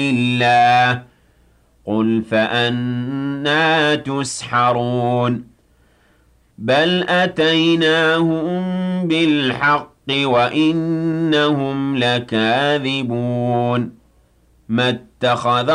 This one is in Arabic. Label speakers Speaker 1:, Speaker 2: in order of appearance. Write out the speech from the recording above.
Speaker 1: اللَّهِ قُلْ فَأَنَّىٰ تُسْحَرُونَ بَلْ أَتَيْنَاهُم بِالْحَقِّ وَإِنَّهُمْ لَكَاذِبُونَ